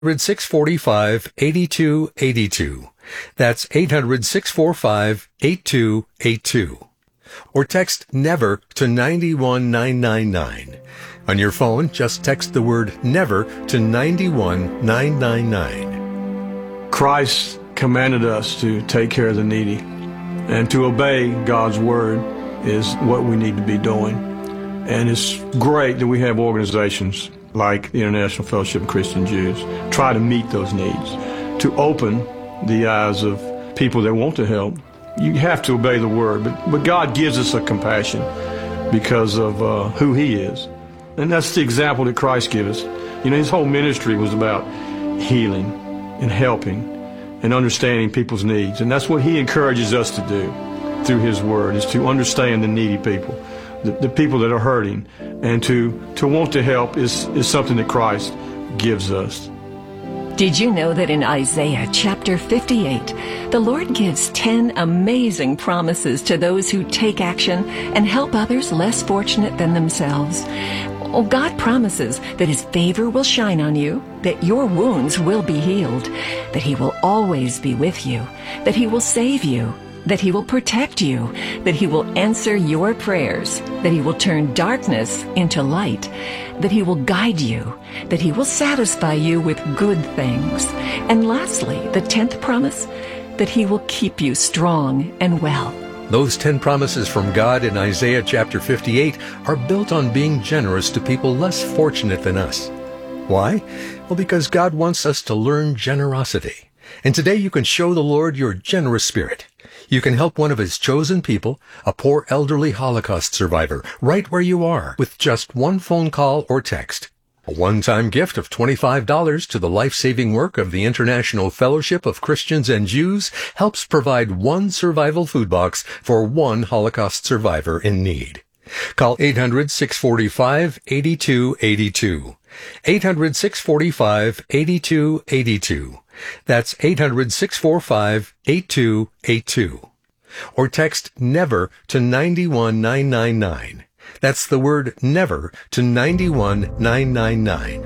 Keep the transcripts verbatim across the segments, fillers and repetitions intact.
hundred, six four five, eight two eight two. That's eight hundred, six four five, eight two eight two. Or text NEVER to nine one nine nine nine. On your phone, just text the word NEVER to nine one nine nine nine. Christ commanded us to take care of the needy, and to obey God's word is what we need to be doing. And it's great that we have organizations like the International Fellowship of Christian Jews try to meet those needs, to open the eyes of people that want to help. You have to obey the word, but, but God gives us a compassion because of uh, who he is. And that's the example that Christ gives us. You know, his whole ministry was about healing and helping and understanding people's needs. And that's what he encourages us to do through his word, is to understand the needy people, the, the people that are hurting. And to, to want to help is, is something that Christ gives us. Did you know that in Isaiah chapter fifty-eight, the Lord gives ten amazing promises to those who take action and help others less fortunate than themselves? Oh, God promises that his favor will shine on you, that your wounds will be healed, that he will always be with you, that he will save you, that he will protect you, that he will answer your prayers, that he will turn darkness into light, that he will guide you, that he will satisfy you with good things. And lastly, the tenth promise, that he will keep you strong and well. Those ten promises from God in Isaiah chapter fifty-eight are built on being generous to people less fortunate than us. Why? Well, because God wants us to learn generosity. And today you can show the Lord your generous spirit. You can help one of his chosen people, a poor elderly Holocaust survivor, right where you are, with just one phone call or text. A one-time gift of twenty-five dollars to the life-saving work of the International Fellowship of Christians and Jews helps provide one survival food box for one Holocaust survivor in need. Call eight hundred, six four five, eight two eight two. eight hundred, six four five, eight two eight two. That's eight hundred, six four five, eight two eight two. Or text NEVER to nine one nine nine nine. That's the word NEVER to nine one nine nine nine.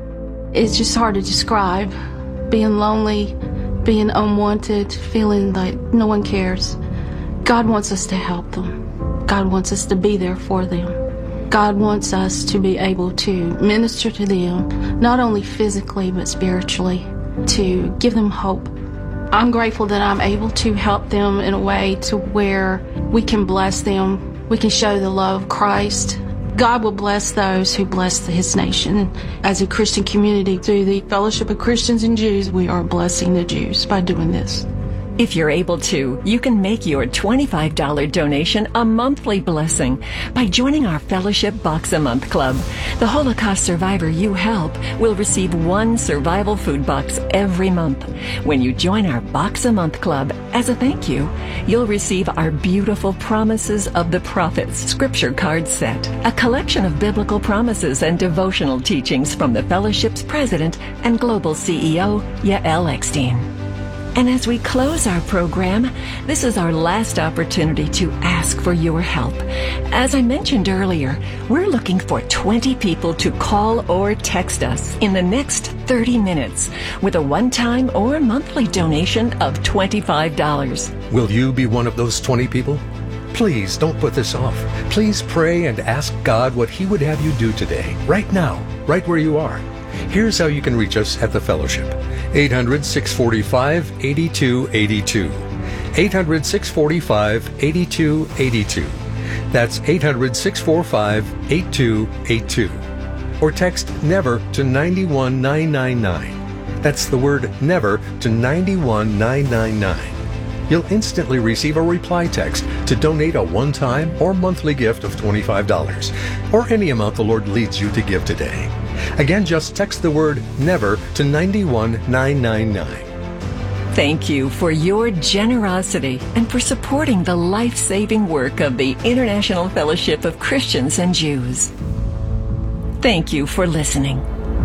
It's just hard to describe. Being lonely, being unwanted, feeling like no one cares. God wants us to help them. God wants us to be there for them. God wants us to be able to minister to them, not only physically but spiritually, to give them hope. I'm grateful that I'm able to help them in a way to where we can bless them. We can show the love of Christ. God will bless those who bless his nation. As a Christian community, through the Fellowship of Christians and Jews, we are blessing the Jews by doing this. If you're able to, you can make your twenty-five dollars donation a monthly blessing by joining our Fellowship Box a Month Club. The Holocaust survivor you help will receive one survival food box every month. When you join our Box a Month Club, as a thank you, you'll receive our beautiful Promises of the Prophets scripture card set, a collection of biblical promises and devotional teachings from the Fellowship's president and global C E O, Yael Eckstein. And as we close our program, this is our last opportunity to ask for your help. As I mentioned earlier, we're looking for twenty people to call or text us in the next thirty minutes with a one-time or monthly donation of twenty-five dollars. Will you be one of those twenty people? Please don't put this off. Please pray and ask God what he would have you do today, right now, right where you are. Here's how you can reach us at the Fellowship. eight hundred, six four five, eight two eight two. eight hundred, six four five, eight two eight two. That's eight hundred, six four five, eight two eight two. Or text NEVER to nine one nine nine nine. That's the word NEVER to nine one nine nine nine. You'll instantly receive a reply text to donate a one-time or monthly gift of twenty-five dollars, or any amount the Lord leads you to give today. Again, just text the word NEVER to nine one nine nine nine. Thank you for your generosity and for supporting the life-saving work of the International Fellowship of Christians and Jews. Thank you for listening.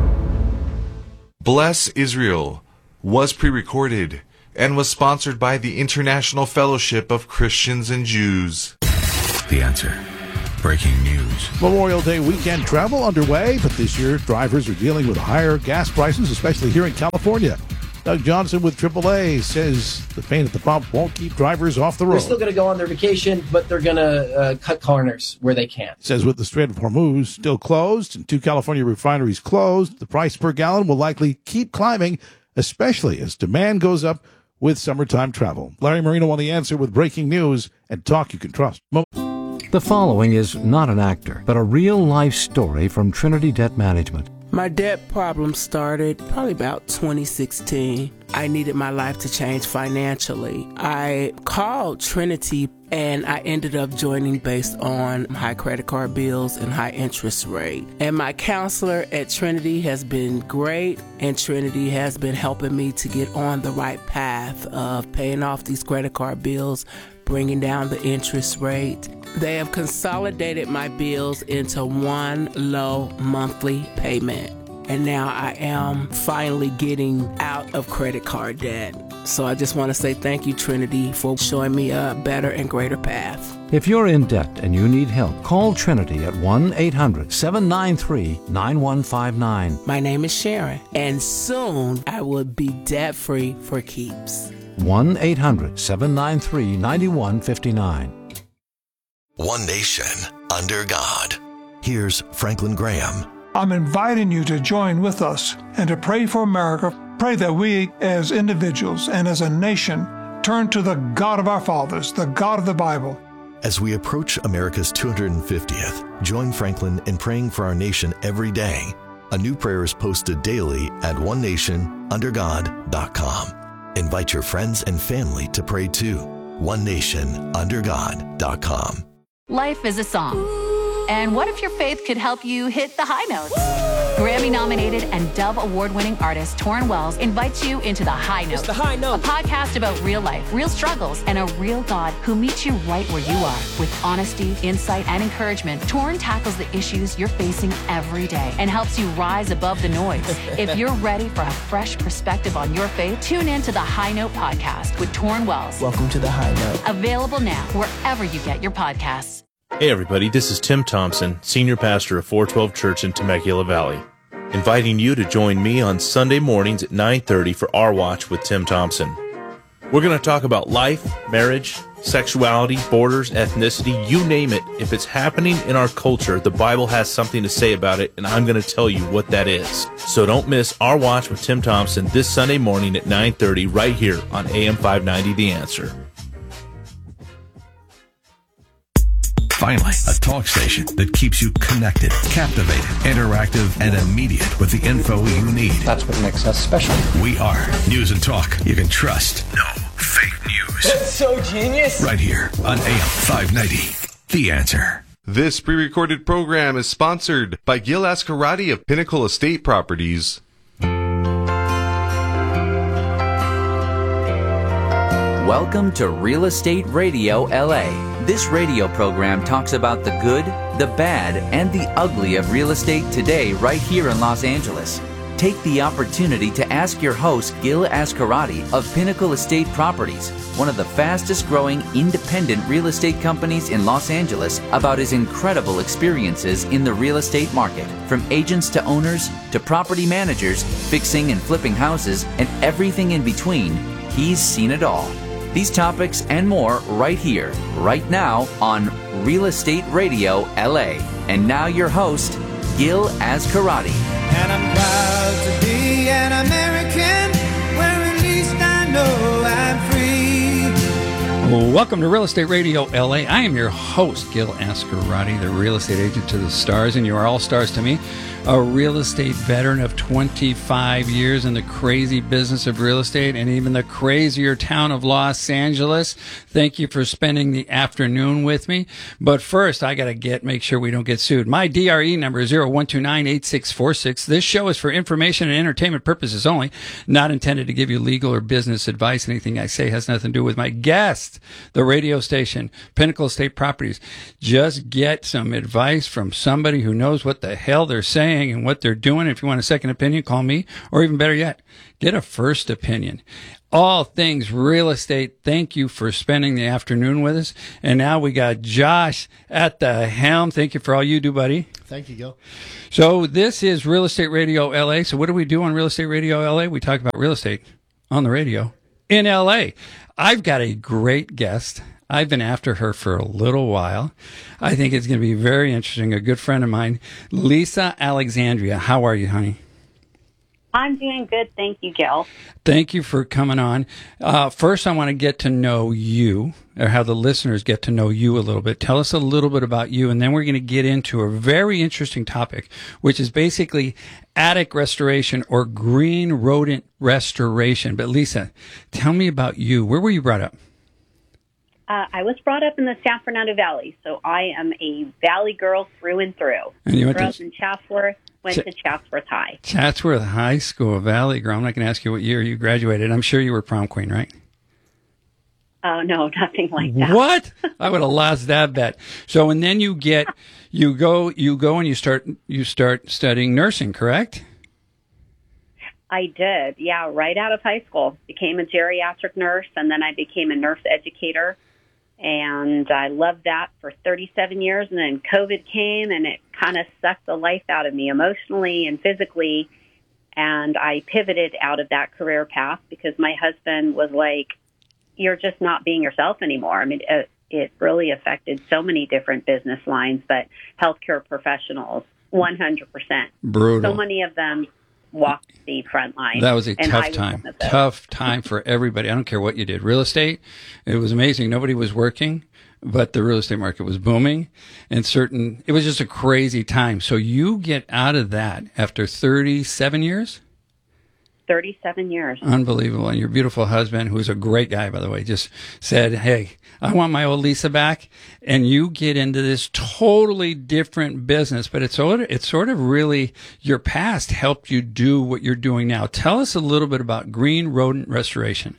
Bless Israel was pre-recorded and was sponsored by the International Fellowship of Christians and Jews. The Answer breaking news. Memorial Day weekend travel underway, but this year drivers are dealing with higher gas prices, especially here in California. Doug Johnson with triple A says the pain at the pump won't keep drivers off the road. They're still going to go on their vacation, but they're going to uh, cut corners where they can. Says with the Strait of Hormuz still closed and two California refineries closed, the price per gallon will likely keep climbing, especially as demand goes up with summertime travel. Larry Marino on The Answer with breaking news and talk you can trust. Mo- The following is not an actor, but a real-life story from Trinity Debt Management. My debt problem started probably about twenty sixteen. I needed my life to change financially. I called Trinity and I ended up joining based on high credit card bills and high interest rate. And my counselor at Trinity has been great, and Trinity has been helping me to get on the right path of paying off these credit card bills, bringing down the interest rate. They have consolidated my bills into one low monthly payment. And now I am finally getting out of credit card debt. So I just want to say thank you, Trinity, for showing me a better and greater path. If you're in debt and you need help, call Trinity at one eight hundred seven nine three nine one five nine. My name is Sharon, and soon I will be debt-free for keeps. one eight hundred seven nine three nine one five nine. One nation under God. Here's Franklin Graham. I'm inviting you to join with us and to pray for America. Pray that we as individuals and as a nation turn to the God of our fathers, the God of the Bible. As we approach America's two hundred fiftieth, join Franklin in praying for our nation every day. A new prayer is posted daily at one nation under god dot com. Invite your friends and family to pray too. one nation under god dot com. Life is a song. And what if your faith could help you hit the high notes? Grammy-nominated and Dove Award-winning artist Torrin Wells invites you into The High Note. It's The High Note. A podcast about real life, real struggles, and a real God who meets you right where you are. With honesty, insight, and encouragement, Torrin tackles the issues you're facing every day and helps you rise above the noise. If you're ready for a fresh perspective on your faith, tune in to The High Note podcast with Torrin Wells. Welcome to The High Note. Available now wherever you get your podcasts. Hey everybody, this is Tim Thompson, Senior Pastor of four twelve Church in Temecula Valley, inviting you to join me on Sunday mornings at nine thirty for Our Watch with Tim Thompson. We're going to talk about life, marriage, sexuality, borders, ethnicity, you name it. If it's happening in our culture, the Bible has something to say about it, and I'm going to tell you what that is. So don't miss Our Watch with Tim Thompson this Sunday morning at nine thirty right here on A M five ninety The Answer. Finally, a talk station that keeps you connected, captivated, interactive, and immediate with the info you need. That's what makes us special. We are News and Talk you can trust. No fake news. That's so genius. Right here on A M five ninety. The Answer. This pre-recorded program is sponsored by Gil Ascarati of Pinnacle Estate Properties. Welcome to Real Estate Radio L A. This radio program talks about the good, the bad, and the ugly of real estate today right here in Los Angeles. Take the opportunity to ask your host, Gil Ascarati of Pinnacle Estate Properties, one of the fastest growing independent real estate companies in Los Angeles, about his incredible experiences in the real estate market. From agents to owners to property managers, fixing and flipping houses, and everything in between, he's seen it all. These topics and more right here, right now on Real Estate Radio L A. And now your host, Gil Ascarati. And I'm proud to be an American, where at least I know I'm free. Welcome to Real Estate Radio L A. I am your host, Gil Ascarati, the real estate agent to the stars, and you are all stars to me. A real estate veteran of twenty-five years in the crazy business of real estate and even the crazier town of Los Angeles. Thank you for spending the afternoon with me. But first, I got to get make sure we don't get sued. My D R E number is zero one two nine eight six four six. This show is for information and entertainment purposes only, not intended to give you legal or business advice. Anything I say has nothing to do with my guest. the radio station, Pinnacle Estate Properties. Just get some advice from somebody who knows what the hell they're saying and what they're doing. If you want a second opinion, call me, or even better yet, get a first opinion. All things real estate. Thank you for spending the afternoon with us. And now we got Josh at the helm. Thank you for all you do, buddy. Thank you, Gil. So this is Real Estate Radio L A. So what do we do on Real Estate Radio L A? We talk about real estate on the radio in L A. I've got a great guest. I've been after her for a little while. I think it's going to be very interesting. A good friend of mine, Lisa Alexandria. How are you, honey? I'm doing good. Thank you, Gil. Thank you for coming on. Uh, first, I want to get to know you, or have the listeners get to know you a little bit. Tell us a little bit about you, and then we're going to get into a very interesting topic, which is basically attic restoration or green rodent restoration. But Lisa, tell me about you. Where were you brought up? Uh, I was brought up in the San Fernando Valley, so I am a Valley girl through and through. And you went Grew to- up in Chatsworth, went Ch- to Chatsworth High. Chatsworth High School, Valley Girl. I'm not going to ask you what year you graduated. I'm sure you were prom queen, right? Oh, no, nothing like that. What? I would have lost that bet. So, and then you get, you go, you go and you start, you start studying nursing, correct? I did, yeah, right out of high school. Became a geriatric nurse, and then I became a nurse educator. And I loved that for thirty-seven years. And then COVID came, and it kind of sucked the life out of me emotionally and physically. And I pivoted out of that career path because my husband was like, you're just not being yourself anymore. I mean, it, it really affected so many different business lines, but healthcare professionals, one hundred percent. Brutal. So many of them walked the front line. That was a and I tough was time. one of those. Tough time for everybody. I don't care what you did. Real estate, it was amazing. Nobody was working, but the real estate market was booming. And certain, it was just a crazy time. So you get out of that after thirty-seven years? thirty-seven years. Unbelievable. And your beautiful husband, who's a great guy, by the way, just said, hey, I want my old Lisa back. And you get into this totally different business, but it's sort of, it's sort of really your past helped you do what you're doing now. Tell us a little bit about green rodent restoration.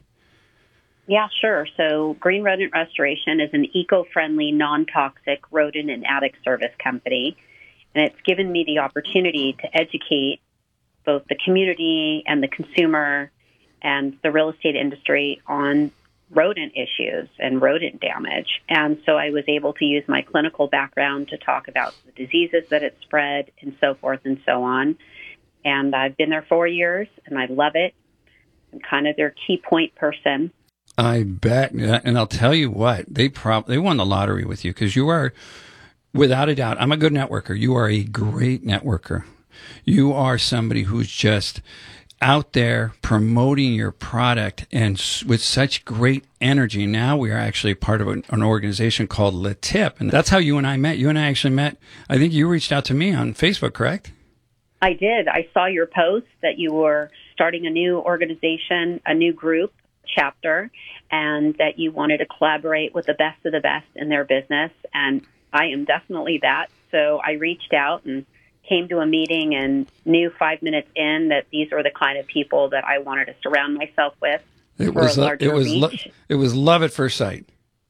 Yeah, sure. So Green Rodent Restoration is an eco-friendly, non-toxic rodent and attic service company. And it's given me the opportunity to educate both the community and the consumer and the real estate industry on rodent issues and rodent damage. And so I was able to use my clinical background to talk about the diseases that it spread and so forth and so on. And I've been there four years, and I love it. I'm kind of their key point person. I bet. And I'll tell you what, they prob- they won the lottery with you because you are, without a doubt, I'm a good networker. You are a great networker. You are somebody who's just out there promoting your product and s- with such great energy. Now we are actually part of an, an organization called Le Tip. And that's how you and I met. You and I actually met. I think you reached out to me on Facebook, correct? I did. I saw your post that you were starting a new organization, a new group, chapter, and that you wanted to collaborate with the best of the best in their business. And I am definitely that. So I reached out and came to a meeting and knew five minutes in that these were the kind of people that I wanted to surround myself with. It for was a lo- larger it was lo- reach. it was love at first sight.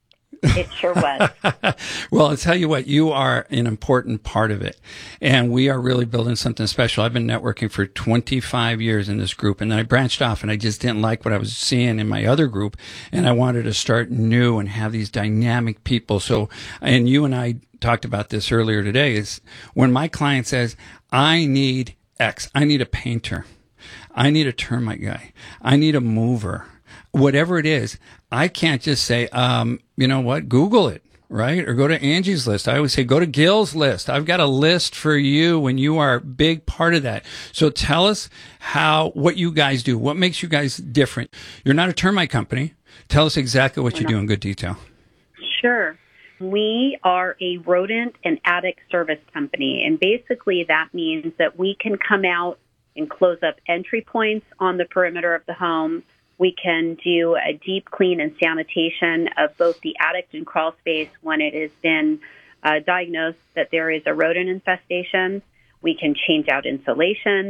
It sure was. Well, I'll tell you what, you are an important part of it. And we are really building something special. I've been networking for twenty-five years in this group, and then I branched off and I just didn't like what I was seeing in my other group. And I wanted to start new and have these dynamic people. So, and you and I talked about this earlier today, is when my client says, I need X, I need a painter, I need a termite guy, I need a mover, whatever it is, I can't just say, um, you know what, Google it, right? Or go to Angie's list. I always say, go to Gil's list. I've got a list for you when you are a big part of that. So tell us how, what you guys do. What makes you guys different? You're not a termite company. Tell us exactly what you do in good detail. Sure. We are a rodent and attic service company, and basically that means that we can come out and close up entry points on the perimeter of the home. We can do a deep clean and sanitation of both the attic and crawl space when it has been uh, diagnosed that there is a rodent infestation. We can change out insulation,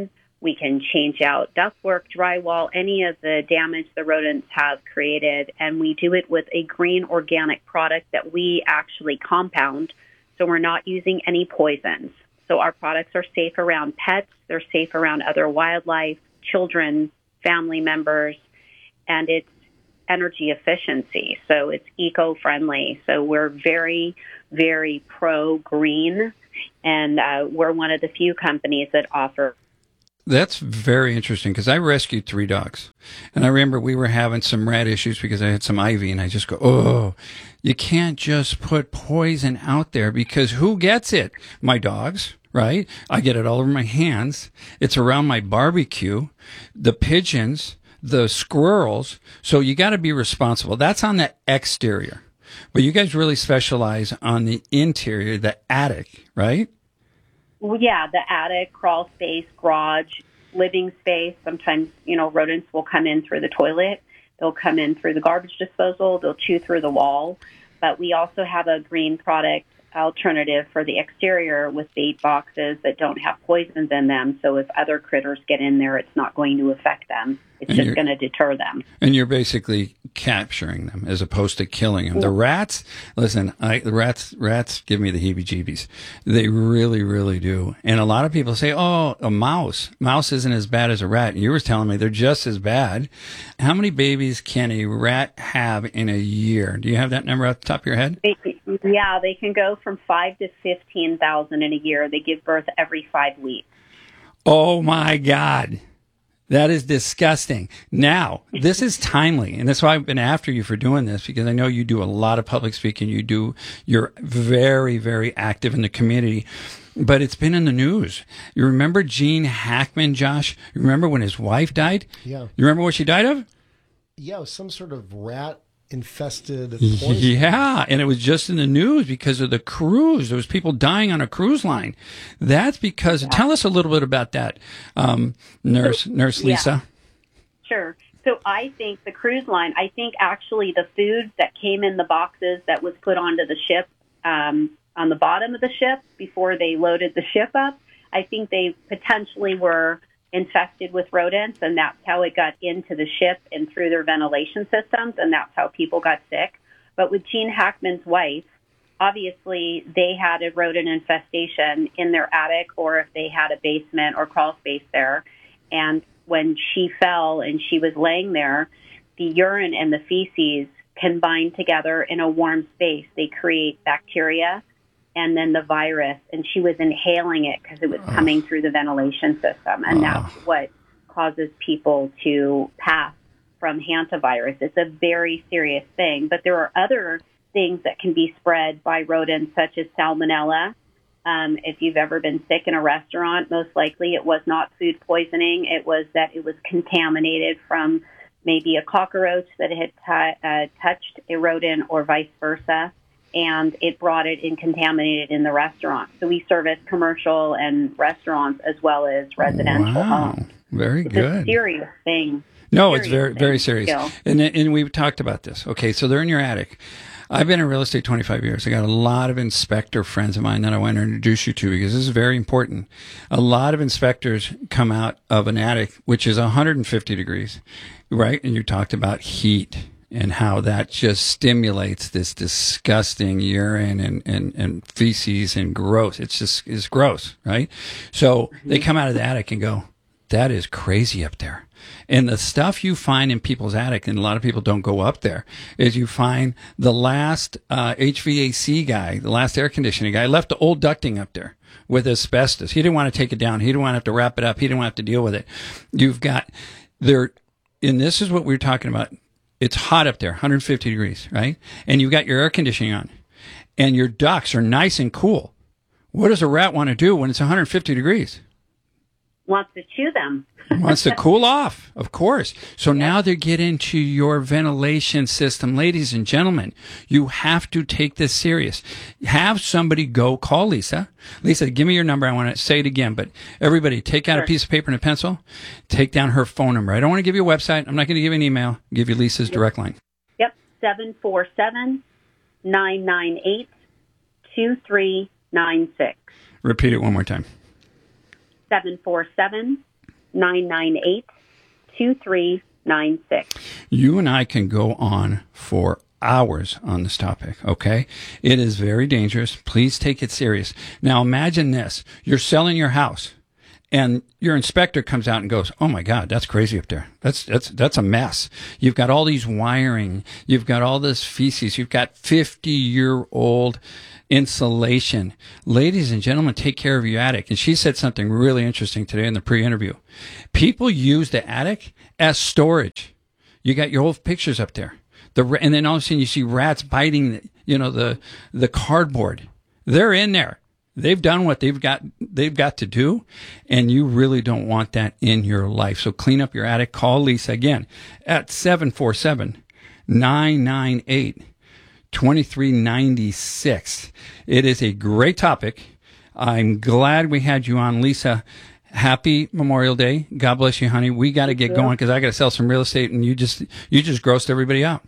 We can change out ductwork, drywall, any of the damage the rodents have created, and we do it with a green organic product that we actually compound, so we're not using any poisons. So our products are safe around pets, they're safe around other wildlife, children, family members, and it's energy efficiency. So it's eco-friendly. So we're very, very pro-green, and uh, we're one of the few companies that offer. That's very interesting because I rescued three dogs. And I remember we were having some rat issues because I had some ivy, and I just go, oh, you can't just put poison out there because who gets it? My dogs, right? I get it all over my hands. It's around my barbecue, the pigeons, the squirrels. So you got to be responsible. That's on the exterior. But you guys really specialize on the interior, the attic, right? Well, yeah, the attic, crawl space, garage, living space. Sometimes, you know, rodents will come in through the toilet. They'll come in through the garbage disposal. They'll chew through the wall. But we also have a green product alternative for the exterior with bait boxes that don't have poisons in them. So if other critters get in there, it's not going to affect them. It's And just you're- going to deter them. And you're basically capturing them as opposed to killing them. The rats, listen, I, the rats, rats give me the heebie-jeebies. They really, really do. And a lot of people say, oh, a mouse. Mouse isn't as bad as a rat. And you were telling me they're just as bad. How many babies can a rat have in a year? Do you have that number off the top of your head? They, yeah, they can go from five to fifteen thousand in a year. They give birth every five weeks. Oh my God. That is disgusting. Now, this is timely, and that's why I've been after you for doing this, because I know you do a lot of public speaking. You do, you're very, very active in the community, but it's been in the news. You remember Gene Hackman, Josh? You remember when his wife died? Yeah. You remember what she died of? Yeah, it was some sort of rat infested poison. Yeah, and it was just in the news because of the cruise. There was people dying on a cruise line. That's because, tell us a little bit about that, um, Nurse Nurse Yeah. Lisa. Sure. So I think the cruise line, I think actually the food that came in the boxes that was put onto the ship, um, on the bottom of the ship before they loaded the ship up, I think they potentially were infested with rodents, and that's how it got into the ship and through their ventilation systems, and that's how people got sick. But with Gene Hackman's wife, obviously they had a rodent infestation in their attic, or if they had a basement or crawl space there. And when she fell and she was laying there, the urine and the feces combine together in a warm space. They create bacteria and then the virus, and she was inhaling it because it was coming through the ventilation system, and that's what causes people to pass from hantavirus. It's a very serious thing, but there are other things that can be spread by rodents, such as salmonella. Um, if you've ever been sick in a restaurant, most likely it was not food poisoning. It was that it was contaminated from maybe a cockroach that had t- uh, touched a rodent, or vice versa, and it brought it and contaminated in the restaurant. So we service commercial and restaurants as well as residential Wow. homes. Very It's good. a serious thing. No, it's Serious very, thing, very serious. Gil. And and we've talked about this. Okay, so they're in your attic. I've been in real estate twenty-five years. I got a lot of inspector friends of mine that I want to introduce you to because this is very important. A lot of inspectors come out of an attic, which is one hundred fifty degrees, right? And you talked about heat and how that just stimulates this disgusting urine and, and, and feces and gross. It's just, it's gross, right? So they come out of the attic and go, that is crazy up there. And the stuff you find in people's attic, and a lot of people don't go up there, is you find the last uh, H V A C guy, the last air conditioning guy, left the old ducting up there with asbestos. He didn't want to take it down. He didn't want to have to wrap it up. He didn't want to have to deal with it. You've got there, and this is what we were talking about. It's hot up there, one hundred fifty degrees, right? And you've got your air conditioning on, and your ducts are nice and cool. What does a rat want to do when it's one hundred fifty degrees? Wants to chew them. Wants to cool off, of course. So now they get into your ventilation system. Ladies and gentlemen, you have to take this serious. Have somebody go call Lisa. Lisa, give me your number. I want to say it again, but everybody take out Sure. a piece of paper and a pencil. Take down her phone number. I don't want to give you a website. I'm not going to give you an email. I'll give you Lisa's direct line. Yep, seven four seven, nine nine eight, two three nine six. Repeat it one more time. seven four seven, nine nine eight, two three nine six. You and I can go on for hours on this topic, okay? It is very dangerous. Please take it serious. Now imagine this. You're selling your house and your inspector comes out and goes, "Oh my God, that's crazy up there. That's, that's, that's a mess. You've got all these wiring. You've got all this feces. You've got fifty year old insulation. Ladies and gentlemen, take care of your attic." And she said something really interesting today in the pre-interview. People use the attic as storage. You got your old pictures up there. The, and then all of a sudden you see rats biting, the, you know, the, the cardboard. They're in there. They've done what they've got, they've got to do. And you really don't want that in your life. So clean up your attic. Call Lisa again at seven four seven, nine nine eight, two three nine six. It is a great topic. I'm glad we had you on, Lisa. Happy Memorial Day. God bless you, honey. We got to get going because I got to sell some real estate, and you just you just grossed everybody out.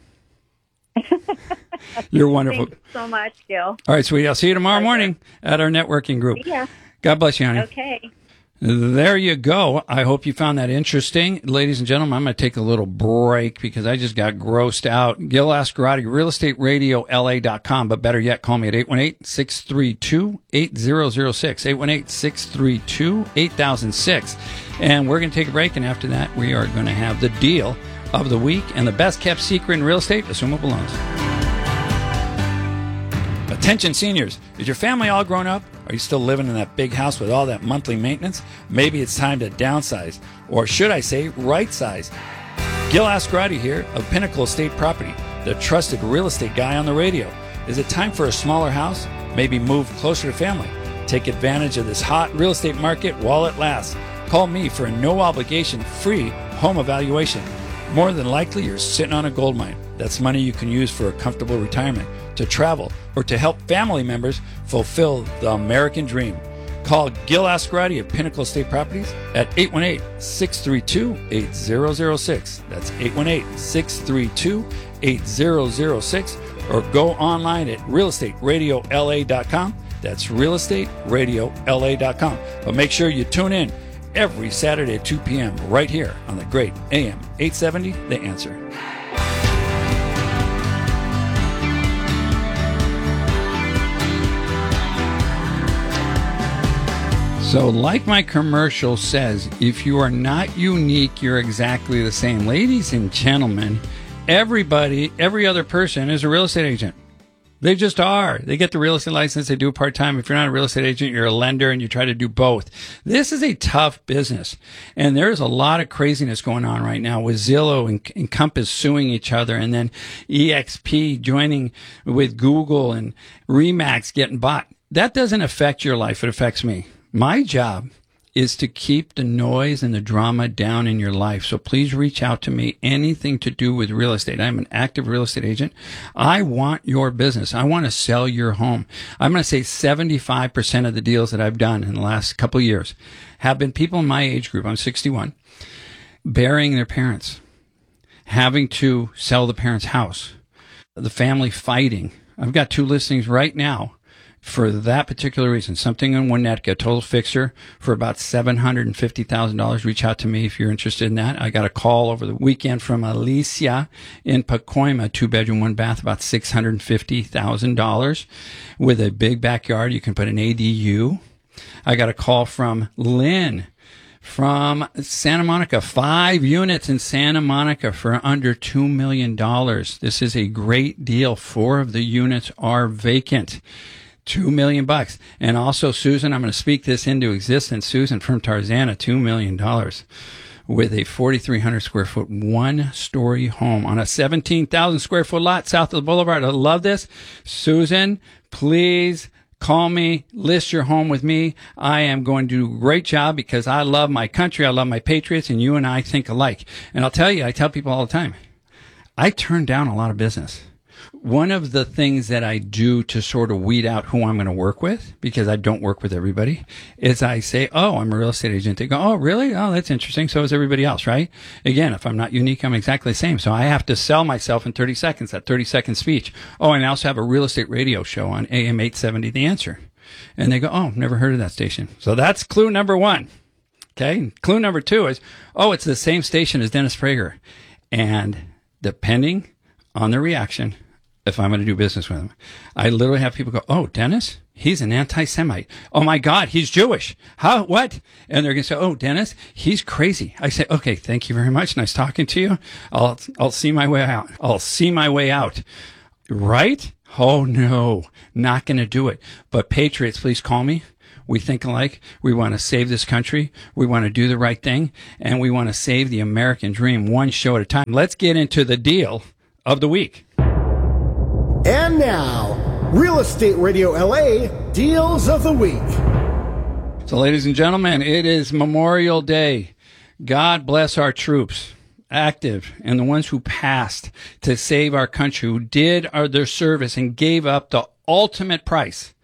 You're wonderful. Thanks so much, Gil. All right, sweetie. I'll see you tomorrow morning at our networking group. Yeah. God bless you, honey. Okay. There you go. I hope you found that interesting. Ladies and gentlemen, I'm going to take a little break because I just got grossed out. Gil Ascarati, real estate radio L A dot com, but better yet, call me at eight one eight, six three two, eight zero zero six, eight one eight, six three two, eight thousand six. And we're going to take a break, and after that, we are going to have the deal of the week and the best kept secret in real estate, assumable loans. Attention seniors, is your family all grown up? Are you still living in that big house with all that monthly maintenance? Maybe it's time to downsize, or should I say right size. Gil Ascarati here of Pinnacle Estate Property, the trusted real estate guy on the radio. Is it time for a smaller house? Maybe move closer to family. Take advantage of this hot real estate market while it lasts. Call me for a no obligation free home evaluation. More than likely, you're sitting on a gold mine. That's money you can use for a comfortable retirement, to travel, or to help family members fulfill the American dream. Call Gil Ascarati of Pinnacle Estate Properties at eight one eight, six three two, eight zero zero six. That's eight one eight, six three two, eight zero zero six. Or go online at real estate radio L A dot com. That's real estate radio L A dot com. But make sure you tune in every Saturday at two p.m. right here on the great A M eight seventy, The Answer. So like my commercial says, if you are not unique, you're exactly the same. Ladies and gentlemen, everybody, every other person is a real estate agent. They just are. They get the real estate license. They do it part-time. If you're not a real estate agent, you're a lender, and you try to do both. This is a tough business. And there's a lot of craziness going on right now with Zillow and Encompass suing each other, and then E X P joining with Google and Remax getting bought. That doesn't affect your life. It affects me. My job is to keep the noise and the drama down in your life. So please reach out to me. Anything to do with real estate. I'm an active real estate agent. I want your business. I want to sell your home. I'm going to say seventy-five percent of the deals that I've done in the last couple of years have been people in my age group. I'm sixty-one, burying their parents, having to sell the parents' house, the family fighting. I've got two listings right now for that particular reason. Something in Winnetka, total fixer for about seven hundred fifty thousand dollars. Reach out to me if you're interested in that. I got a call over the weekend from Alicia in Pacoima, two bedroom, one bath, about six hundred fifty thousand dollars with a big backyard. You can put an A D U. I got a call from Lynn from Santa Monica, five units in Santa Monica for under two million dollars. This is a great deal. Four of the units are vacant. Two million bucks. And also, Susan, I'm going to speak this into existence. Susan from Tarzana, two million dollars with a forty-three hundred square foot, one story home on a seventeen thousand square foot lot south of the boulevard. I love this. Susan, please call me, list your home with me. I am going to do a great job because I love my country. I love my patriots, and you and I think alike. And I'll tell you, I tell people all the time, I turn down a lot of business. One of the things that I do to sort of weed out who I'm going to work with, because I don't work with everybody, is I say, oh, I'm a real estate agent. They go, oh, really? Oh, that's interesting. So is everybody else, right? Again, if I'm not unique, I'm exactly the same. So I have to sell myself in thirty seconds, that thirty second speech. Oh, and I also have a real estate radio show on A M eight seventy, The Answer. And they go, oh, never heard of that station. So that's clue number one. Okay. Clue number two is, oh, it's the same station as Dennis Prager. And depending on the reaction, if I'm going to do business with him, I literally have people go, oh, Dennis, he's an anti-Semite. Oh my God, he's Jewish. How, what? And they're going to say, oh, Dennis, he's crazy. I say, okay, thank you very much. Nice talking to you. I'll, I'll see my way out. I'll see my way out. Right? Oh no, not going to do it. But patriots, please call me. We think alike. We want to save this country. We want to do the right thing. And we want to save the American dream one show at a time. Let's get into the deal of the week. And now, Real Estate Radio L A Deals of the Week. So, ladies and gentlemen, it is Memorial Day. God bless our troops, active, and the ones who passed to save our country, who did our, their service and gave up the ultimate price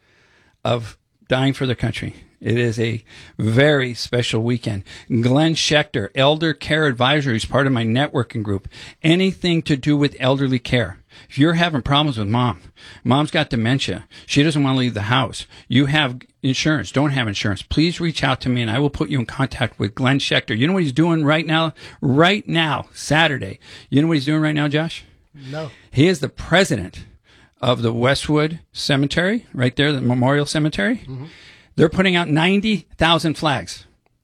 of dying for the country. It is a very special weekend. Glenn Schechter, Elder Care Advisor, who's part of my networking group. Anything to do with elderly care. If you're having problems with mom, mom's got dementia, she doesn't want to leave the house, you have insurance, don't have insurance, please reach out to me and I will put you in contact with Glenn Schechter. You know what he's doing right now? Right now, Saturday. You know what he's doing right now, Josh? No. He is the president of the Westwood Cemetery, right there, the Memorial Cemetery. Mm-hmm. They're putting out ninety thousand flags.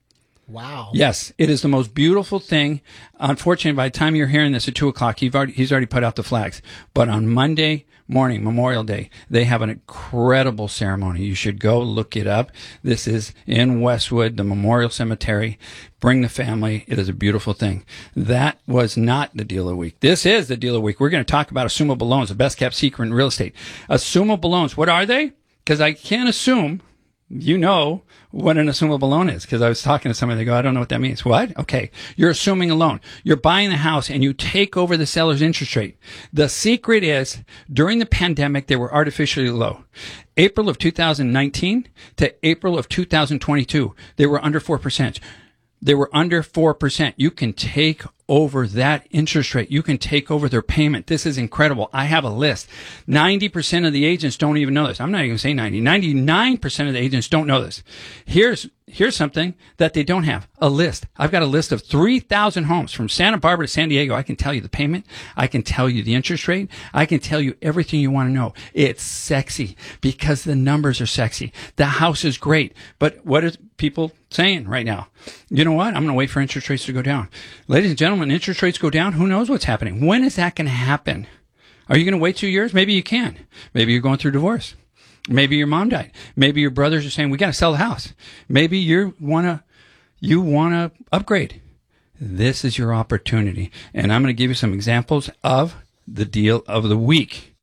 Wow. Yes, it is the most beautiful thing. Unfortunately, by the time you're hearing this at two o'clock, he's already, he's already put out the flags. But on Monday morning, Memorial Day, they have an incredible ceremony. You should go look it up. This is in Westwood, the Memorial Cemetery. Bring the family. It is a beautiful thing. That was not the deal of the week. This is the deal of the week. We're going to talk about assumable loans, the best kept secret in real estate. Assumable loans, what are they? Because I can't assume you know what an assumable loan is, because I was talking to somebody, they go, I don't know what that means. What? Okay. You're assuming a loan. You're buying the house and you take over the seller's interest rate. The secret is during the pandemic, they were artificially low. April of two thousand nineteen to April of two thousand twenty-two, they were under four percent. They were under four percent. You can take over that interest rate. You can take over their payment. This is incredible. I have a list. ninety percent of the agents don't even know this. I'm not even going to say ninety. ninety-nine percent of the agents don't know this. Here's Here's something that they don't have. A list. I've got a list of three thousand homes from Santa Barbara to San Diego. I can tell you the payment. I can tell you the interest rate. I can tell you everything you want to know. It's sexy because the numbers are sexy. The house is great. But what are people saying right now? You know what? I'm going to wait for interest rates to go down. Ladies and gentlemen, interest rates go down. Who knows what's happening? When is that going to happen? Are you going to wait two years? Maybe you can. Maybe you're going through divorce. Maybe your mom died. Maybe your brothers are saying, we got to sell the house. Maybe you want to, you want to upgrade. This is your opportunity. And I'm going to give you some examples of the deal of the week.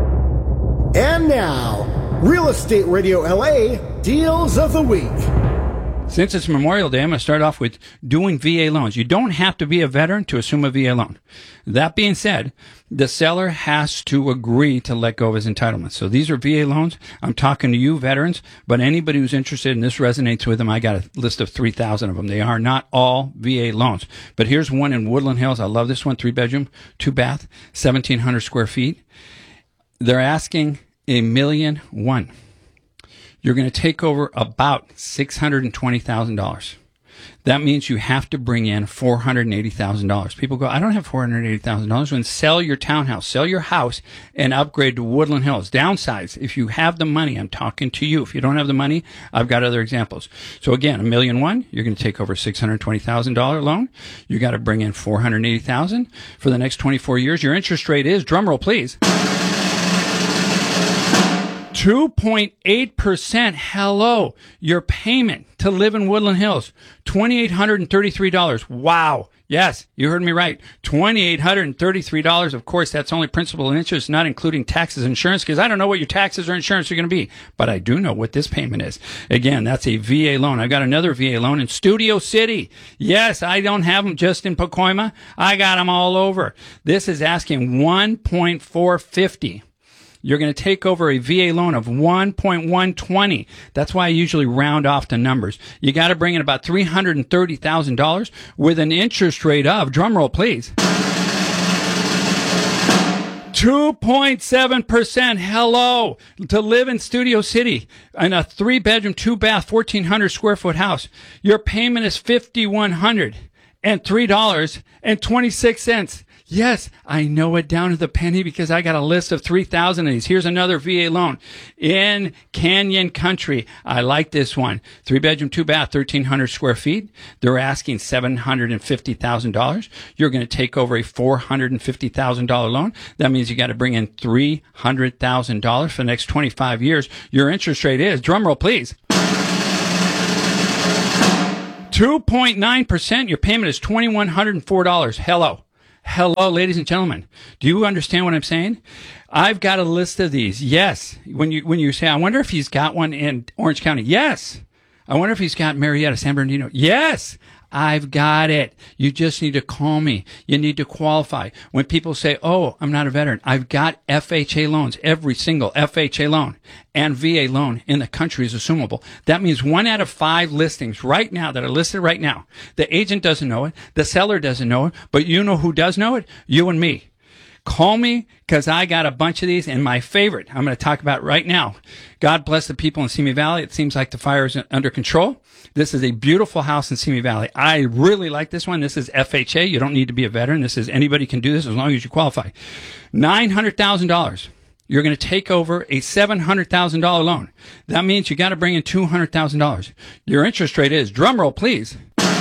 And now, Real Estate Radio L A Deals of the Week. Since it's Memorial Day, I'm going to start off with doing V A loans. You don't have to be a veteran to assume a V A loan. That being said, the seller has to agree to let go of his entitlements. So these are V A loans. I'm talking to you, veterans, but anybody who's interested and this resonates with them, I got a list of three thousand of them. They are not all V A loans. But here's one in Woodland Hills. I love this one. Three bedroom, two bath, seventeen hundred square feet. They're asking a million one. You're going to take over about six hundred twenty thousand dollars. That means you have to bring in four hundred eighty thousand dollars. People go, I don't have four hundred eighty thousand dollars. When sell your townhouse, sell your house, and upgrade to Woodland Hills. Downsize. If you have the money, I'm talking to you. If you don't have the money, I've got other examples. So again, a million one, you're going to take over a six hundred twenty thousand dollars loan. You got to bring in four hundred eighty thousand dollars for the next twenty-four years. Your interest rate is, drumroll please, two point eight percent. Hello. Your payment to live in Woodland Hills, two thousand eight hundred thirty-three dollars. Wow. Yes, you heard me right. two thousand eight hundred thirty-three dollars. Of course, that's only principal and interest, not including taxes and insurance, because I don't know what your taxes or insurance are going to be, but I do know what this payment is. Again, that's a V A loan. I've got another V A loan in Studio City. Yes, I don't have them just in Pacoima. I got them all over. This is asking one point four five zero. You're going to take over a V A loan of one point one two zero. That's why I usually round off the numbers. You got to bring in about three hundred thirty thousand dollars with an interest rate of, drumroll please, two point seven percent. Hello. To live in Studio City in a three bedroom, two bath, fourteen hundred square foot house. Your payment is five thousand one hundred three dollars and twenty-six cents. Yes, I know it down to the penny because I got a list of three thousand of these. Here's another V A loan in Canyon Country. I like this one. Three bedroom, two bath, thirteen hundred square feet. They're asking seven hundred fifty thousand dollars. You're going to take over a four hundred fifty thousand dollars loan. That means you got to bring in three hundred thousand dollars for the next twenty-five years. Your interest rate is, drumroll please, two point nine percent. Your payment is two thousand one hundred four dollars. Hello. Hello, ladies and gentlemen. Do you understand what I'm saying? I've got a list of these. Yes. When you when you say, I wonder if he's got one in Orange County. Yes. I wonder if he's got Marietta, San Bernardino. Yes. I've got it. You just need to call me. You need to qualify. When people say, oh, I'm not a veteran, I've got F H A loans. Every single F H A loan and V A loan in the country is assumable. That means one out of five listings right now that are listed right now. The agent doesn't know it. The seller doesn't know it. But you know who does know it? You and me. Call me because I got a bunch of these. And my favorite, I'm going to talk about right now. God bless the people in Simi Valley. It seems like the fire is under control. This is a beautiful house in Simi Valley. I really like this one. This is F H A. You don't need to be a veteran. This is anybody can do this as long as you qualify. nine hundred thousand dollars. You're going to take over a seven hundred thousand dollars loan. That means you got to bring in two hundred thousand dollars. Your interest rate is, drumroll please,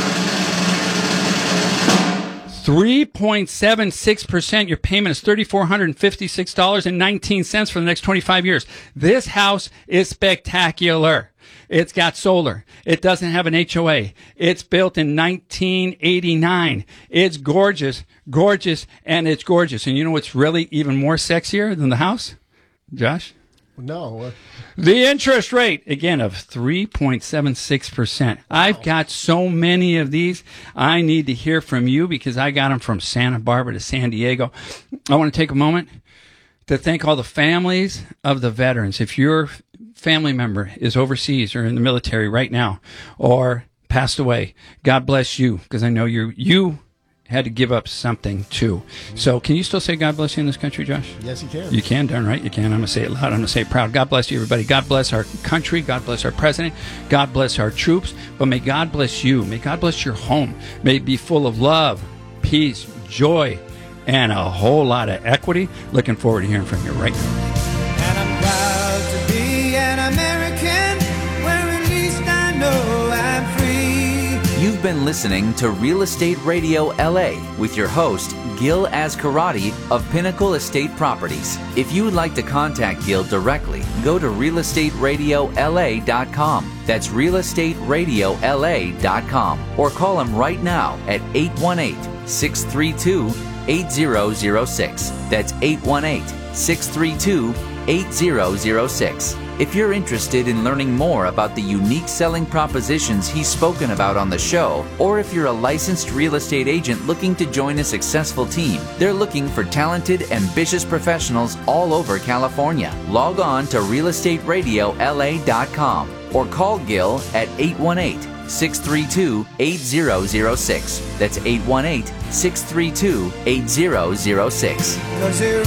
three point seven six percent. Your payment is three thousand four hundred fifty-six dollars and nineteen cents for the next twenty-five years. This house is spectacular. It's got solar. It doesn't have an H O A. It's built in nineteen eighty-nine. It's gorgeous, gorgeous, and it's gorgeous. And you know what's really even more sexier than the house? Josh? No. The interest rate, again, of three point seven six percent. Wow. I've got so many of these. I need to hear from you because I got them from Santa Barbara to San Diego. I want to take a moment to thank all the families of the veterans. If your family member is overseas or in the military right now or passed away, God bless you, because I know you you had to give up something too. So can you still say God bless you in this country, Josh? Yes, you can. You can, darn right you can. I'm going to say it loud. I'm going to say it proud. God bless you, everybody. God bless our country. God bless our president. God bless our troops. But may God bless you. May God bless your home. May it be full of love, peace, joy, and a whole lot of equity. Looking forward to hearing from you right now. And I'm proud to be an American, where at least I know I'm free. You've been listening to Real Estate Radio L A with your host, Gil Ascarati of Pinnacle Estate Properties. If you would like to contact Gil directly, go to real estate radio L A dot com. That's real estate radio L A dot com. Or call him right now at eight one eight, six three two, eight zero zero six. That's eight one eight, six three two, eight zero zero six. If you're interested in learning more about the unique selling propositions he's spoken about on the show, or if you're a licensed real estate agent looking to join a successful team, they're looking for talented, ambitious professionals all over California. Log on to real estate radio L A dot com or call Gil at eight one eight, six three two, eight zero zero six. That's eight one eight, six three two, eight zero zero six.